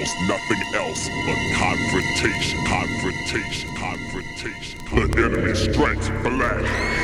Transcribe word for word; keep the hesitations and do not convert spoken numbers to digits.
equals nothing else but confrontation, confrontation, confrontation. The enemy's strength flash.